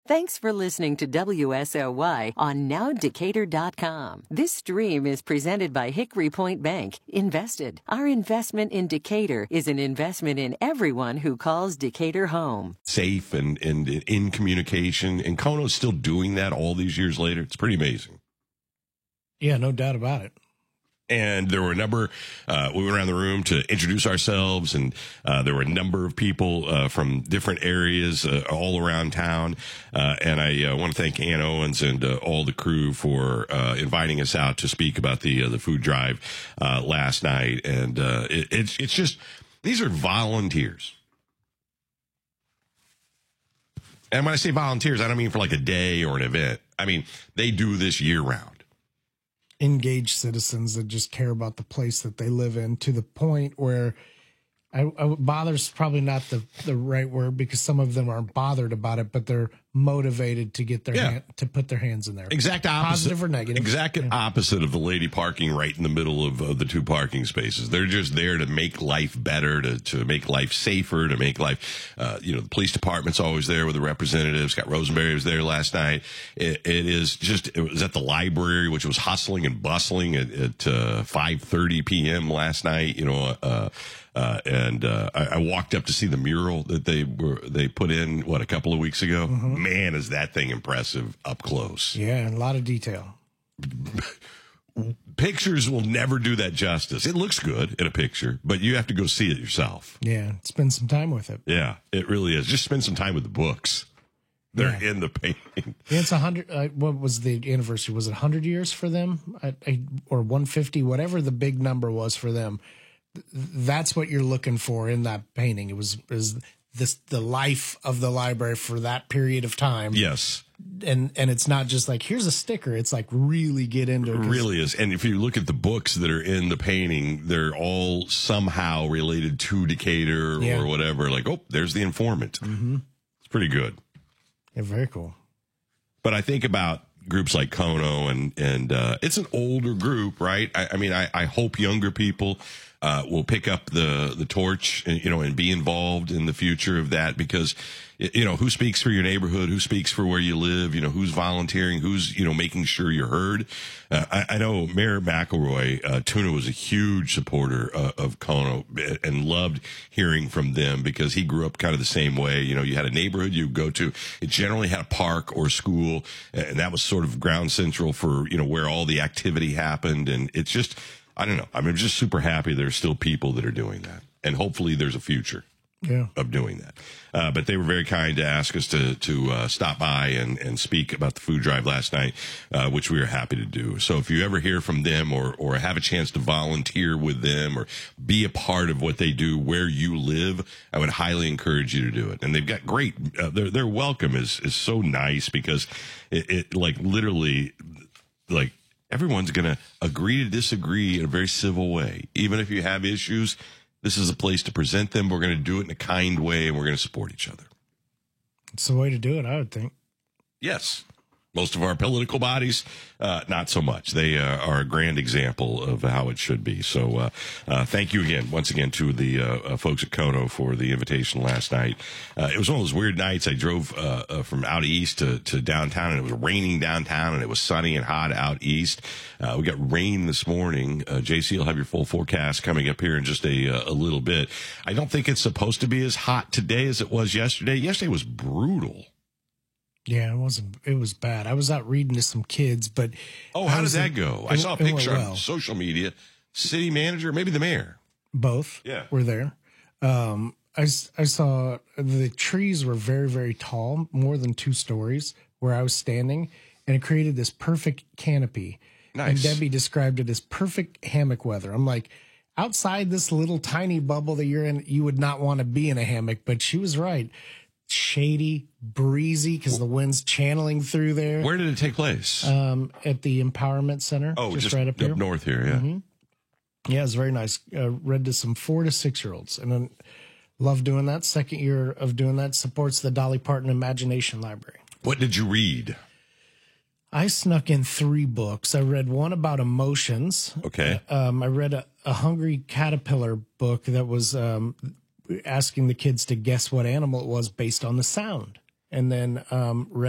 Thanks for listening to WSOY on NowDecatur.com. This stream is presented by Hickory Point Bank. Invested. Our investment in Decatur is an investment in everyone who calls Decatur home. Safe and in communication. And Kono's still doing that all these years later. It's pretty amazing. Yeah, no doubt about it. And there were a number, we went around the room to introduce ourselves, and there were a number of people from different areas all around town. And I want to thank Ann Owens and all the crew for inviting us out to speak about the food drive last night. And it's just, these are volunteers. And when I say volunteers, I don't mean for like a day or an event. I mean, they do this year round. Engaged citizens that just care about the place that they live in, to the point where bother's probably not the right word, because some of them aren't bothered about it, but they're motivated to get their to put their hands in there. Exact opposite. Positive or negative. Exact opposite of the lady parking right in the middle of the two parking spaces. They're just there to make life better, to make life safer, to make life, the police department's always there with the representatives. Scott Rosenberry was there last night. It was at the library, which was hustling and bustling at 5:30 p.m. last night, and I walked up to see the mural that they put in, a couple of weeks ago. Mm-hmm. Man, is that thing impressive up close. Yeah, and a lot of detail. Pictures will never do that justice. It looks good in a picture, but you have to go see it yourself. Yeah, spend some time with it. Yeah, it really is. Just spend some time with the books. They're in the painting. Yeah, it's 100. What was the anniversary? Was it 100 years for them, or 150? Whatever the big number was for them. That's what you're looking for in that painting. Is the life of the library for that period of time. Yes. And it's not just like, here's a sticker. It's like, really get into it. It really is. And if you look at the books that are in the painting, they're all somehow related to Decatur or whatever. Like, oh, there's the informant. Mm-hmm. It's pretty good. Yeah, very cool. But I think about groups like Kono, and it's an older group, right? I hope younger people will pick up the torch and be involved in the future of that, because who speaks for your neighborhood, who speaks for where you live, who's volunteering, who's making sure you're heard. I know Mayor McElroy, Tuna was a huge supporter of Kono and loved hearing from them, because he grew up kind of the same way. You had a neighborhood you go to, it generally had a park or school, and that was sort of ground central for where all the activity happened. And it's just, I don't know. I'm just super happy there's still people that are doing that. And hopefully there's a future of doing that. But they were very kind to ask us to stop by and speak about the food drive last night, which we were happy to do. So if you ever hear from them or have a chance to volunteer with them or be a part of what they do where you live, I would highly encourage you to do it. And they've got great, their welcome is so nice, because it like literally, like, everyone's going to agree to disagree in a very civil way. Even if you have issues, this is a place to present them. We're going to do it in a kind way, and we're going to support each other. It's the way to do it, I would think. Yes. Most of our political bodies, not so much. They are a grand example of how it should be. So thank you once again, to the folks at Kono for the invitation last night. It was one of those weird nights. I drove from out east to downtown, and it was raining downtown, and it was sunny and hot out east. We got rain this morning. JC will have your full forecast coming up here in just a little bit. I don't think it's supposed to be as hot today as it was yesterday. Yesterday was brutal. Yeah, it was bad. I was out reading to some kids, but how did that go? I saw a picture on social media. City manager, maybe the mayor. Both were there. I saw the trees were very, very tall, more than 2 stories where I was standing, and it created this perfect canopy. Nice. And Debbie described it as perfect hammock weather. I'm like, outside this little tiny bubble that you're in, you would not want to be in a hammock, but she was right. Shady, breezy, because the wind's channeling through there. Where did it take place? At the Empowerment Center. Oh, just right up here. Up north here, yeah. Mm-hmm. Yeah, it was very nice. Read to some 4 to 6-year-olds, and then love doing that. Second year of doing that. Supports the Dolly Parton Imagination Library. What did you read? I snuck in 3 books. I read one about emotions. Okay. I read a Hungry Caterpillar book that was asking the kids to guess what animal it was based on the sound. And then read